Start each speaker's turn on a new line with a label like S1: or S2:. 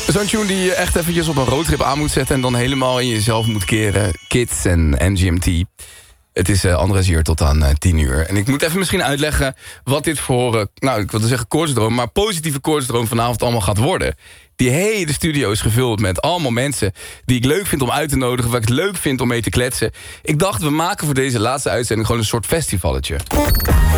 S1: Zo'n tune die je echt eventjes op een roadtrip aan moet zetten... en dan helemaal in jezelf moet keren. Kids en NGMT. Het is Andres hier tot aan 10 uur. En ik moet even misschien uitleggen wat dit voor... nou, ik wilde zeggen koortsdroom... maar positieve koortsdroom vanavond allemaal gaat worden. Die hele studio is gevuld met allemaal mensen... die ik leuk vind om uit te nodigen... waar ik het leuk vind om mee te kletsen. Ik dacht, we maken voor deze laatste uitzending... gewoon een soort festivalletje.